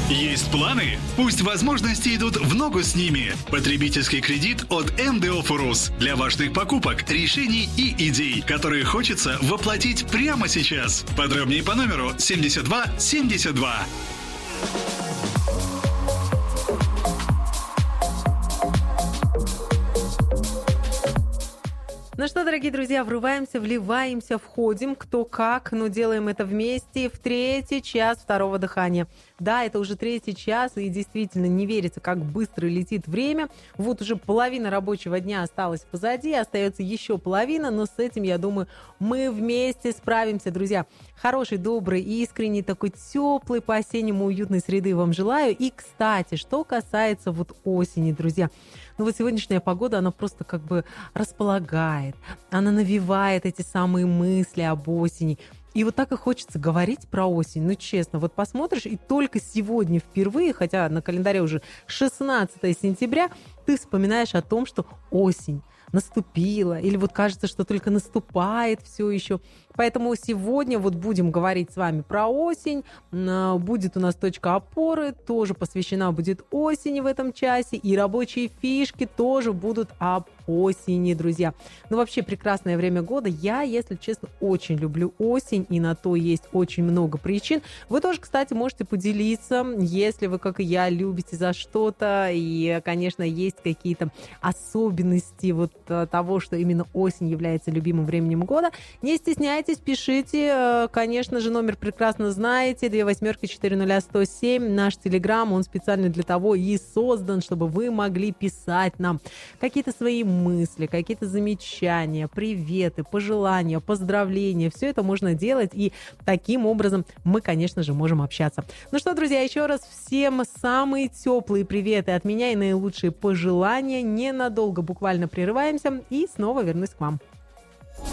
Есть планы? Пусть возможности идут в ногу с ними. Потребительский кредит от МДО «Фурус» для важных покупок, решений и идей, которые хочется воплотить прямо сейчас. Подробнее по номеру 7272. Ну что, дорогие друзья, врываемся, вливаемся, входим, кто как, но делаем это вместе в третий час второго дыхания. Да, это уже третий час, и действительно не верится, как быстро летит время. Вот уже половина рабочего дня осталась позади, остается еще половина, но с этим, я думаю, мы вместе справимся, друзья. Хорошей, доброй, искренней, такой теплой, по-осеннему уютной среды вам желаю. И, кстати, что касается вот осени, друзья, ну вот сегодняшняя погода, она просто как бы располагает, она навевает эти самые мысли об осени. И вот так и хочется говорить про осень, ну честно, вот посмотришь, и только сегодня впервые, хотя на календаре уже 16 сентября, ты вспоминаешь о том, что осень наступила, или вот кажется, что только наступает все еще. Поэтому сегодня вот будем говорить с вами про осень. Будет у нас точка опоры, тоже посвящена будет осени в этом часе, и рабочие фишки тоже будут об осени, друзья. Ну, вообще прекрасное время года. Я, если честно, очень люблю осень, и на то есть очень много причин. Вы тоже, кстати, можете поделиться, если вы, как и я, любите за что-то, и, конечно, есть какие-то особенности вот того, что именно осень является любимым временем года. Не стесняйтесь, пишите. Конечно же, номер прекрасно знаете. 28-40-107. Наш телеграм, он специально для того и создан, чтобы вы могли писать нам какие-то свои мысли, какие-то замечания, приветы, пожелания, поздравления. Все это можно делать, и таким образом мы, конечно же, можем общаться. Ну что, друзья, еще раз всем самые теплые приветы от меня и наилучшие пожелания. Ненадолго буквально прерываемся и снова вернусь к вам.